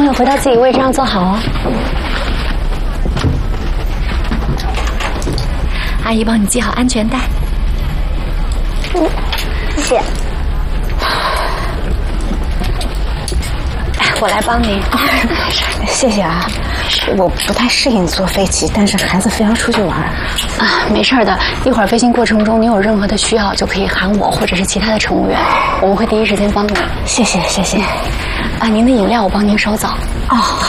朋友回到自己位置上坐好哦。阿姨帮你系好安全带。 谢谢。 哎，我来帮您。 谢谢啊。我不太适应坐飞机，但是孩子非要出去玩。 啊，没事的。一会儿飞行过程中，你有任何的需要就可以喊我或者是其他的乘务员，我们会第一时间帮你。 谢谢，谢谢。 啊，您的饮料我帮您收走。 哦。